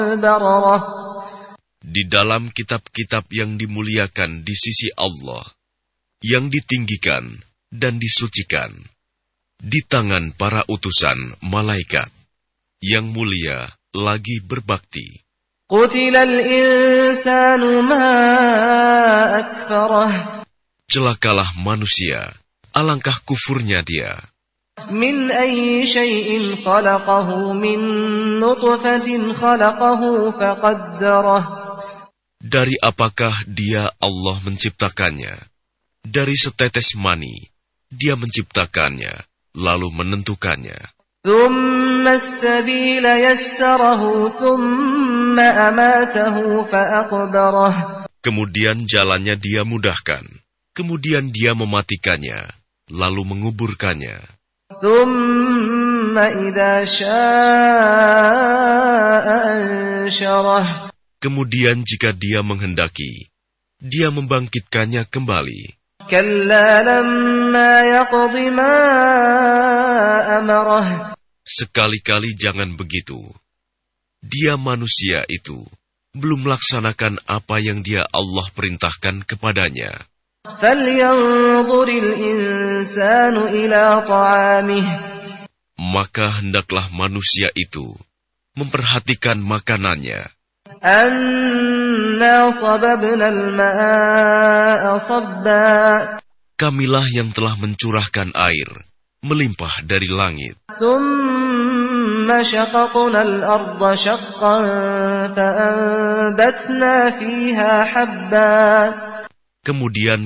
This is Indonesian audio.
بررة. Di dalam kitab-kitab yang dimuliakan di sisi Allah, yang ditinggikan dan disucikan, di tangan para utusan malaikat, yang mulia lagi berbakti. قتل الإنسان ما أكفره. Celakalah manusia, alangkah kufurnya dia. من أي شيء خلقه من نطفة خلقه فقدره. Dari apakah dia Allah menciptakannya? Dari setetes mani, dia menciptakannya, lalu menentukannya. ثم السبيل يسره ثم أماته فأقبره. Kemudian jalannya dia mudahkan, kemudian dia mematikannya, lalu menguburkannya. ثم إذا شاء أنشره. Kemudian jika dia menghendaki, dia membangkitkannya kembali. كلا لما يقض ما أمره. Sekali-kali jangan begitu. Dia manusia itu belum melaksanakan apa yang dia Allah perintahkan kepadanya. فلينظر الإنسان إلى طعامه. Maka hendaklah manusia itu memperhatikan makanannya. أنا صببنا الماء صبا. Kamilah yang telah mencurahkan air melimpah dari langit. ثم شققنا الأرض شقا فأنبتنا فيها حبا. Kemudian